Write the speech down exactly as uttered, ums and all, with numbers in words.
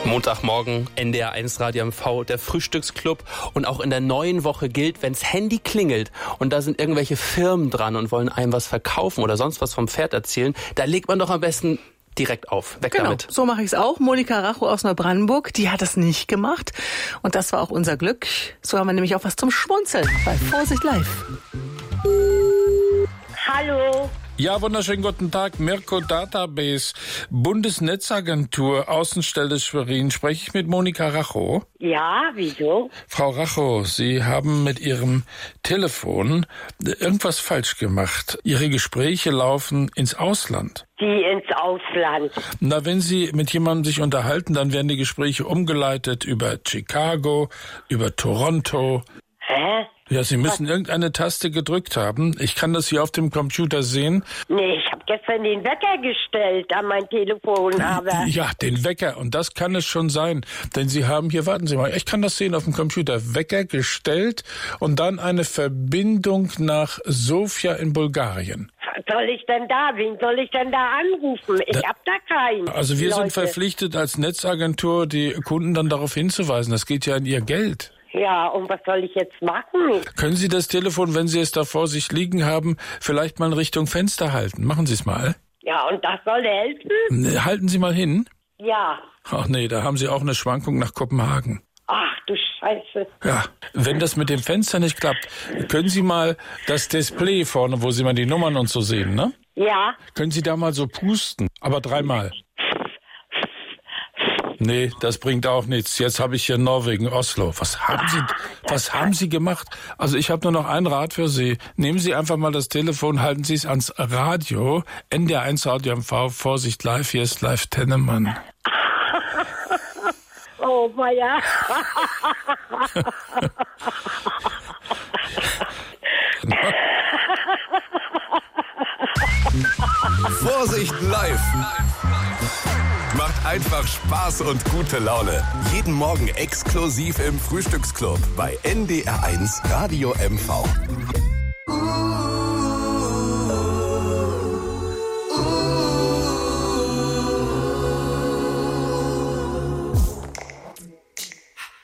Montagmorgen, N D R eins Radio M V, der Frühstücksclub. Und auch in der neuen Woche gilt, wenns Handy klingelt und da sind irgendwelche Firmen dran und wollen einem was verkaufen oder sonst was vom Pferd erzählen, da legt man doch am besten direkt auf. Weg genau, damit. So mache ich es auch. Monika Rachow aus Neubrandenburg, die hat das nicht gemacht. Und das war auch unser Glück. So haben wir nämlich auch was zum Schmunzeln bei Vorsicht live. Hallo. Ja, wunderschönen guten Tag. Mirko Database, Bundesnetzagentur, Außenstelle Schwerin. Spreche ich mit Monika Rachow? Ja, wieso? Frau Rachow, Sie haben mit Ihrem Telefon irgendwas falsch gemacht. Ihre Gespräche laufen ins Ausland. Die ins Ausland. Na, wenn Sie mit jemandem sich unterhalten, dann werden die Gespräche umgeleitet über Chicago, über Toronto. Hä? Ja, Sie müssen Was? irgendeine Taste gedrückt haben. Ich kann das hier auf dem Computer sehen. Nee, ich habe gestern den Wecker gestellt an mein Telefon, aber... Ja, den Wecker. Und das kann es schon sein. Denn Sie haben hier, warten Sie mal, ich kann das sehen auf dem Computer. Wecker gestellt und dann eine Verbindung nach Sofia in Bulgarien. Was soll ich denn da? Wen soll ich denn da anrufen? Ich da, hab da keinen. Also wir Leute. sind verpflichtet als Netzagentur, die Kunden dann darauf hinzuweisen. Das geht ja in Ihr Geld. Ja, und was soll ich jetzt machen? Können Sie das Telefon, wenn Sie es da vor sich liegen haben, vielleicht mal in Richtung Fenster halten? Machen Sie es mal. Ja, und das soll helfen? Halten Sie mal hin. Ja. Ach nee, da haben Sie auch eine Schwankung nach Kopenhagen. Ach du Scheiße. Ja, wenn das mit dem Fenster nicht klappt, können Sie mal das Display vorne, wo Sie mal die Nummern und so sehen, ne? Ja. Können Sie da mal so pusten, aber dreimal. Nee, das bringt auch nichts. Jetzt habe ich hier Norwegen, Oslo. Was haben Sie, was haben Sie gemacht? Also ich habe nur noch ein Rat für Sie. Nehmen Sie einfach mal das Telefon, halten Sie es ans Radio. N D R eins Radio M V, Vorsicht live, hier ist live Tennemann. Oh, ja. Vorsicht live. Macht einfach Spaß und gute Laune. Jeden Morgen exklusiv im Frühstücksclub bei N D R eins Radio M V.